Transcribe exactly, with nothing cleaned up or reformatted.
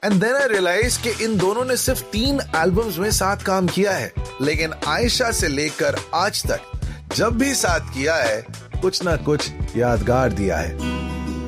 And then I realise कि इन दोनों ने सिर्फ तीन एल्बम्स में साथ काम किया है, लेकिन आयशा से लेकर आज तक जब भी साथ किया है कुछ ना कुछ यादगार दिया है।